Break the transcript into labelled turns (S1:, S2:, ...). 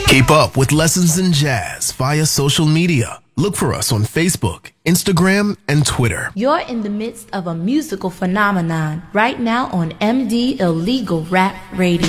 S1: Keep up with Lessons in Jazz via social media. Look for us on Facebook, Instagram, and Twitter.
S2: You're in the midst of a musical phenomenon right now on MD Illegal Rap Radio.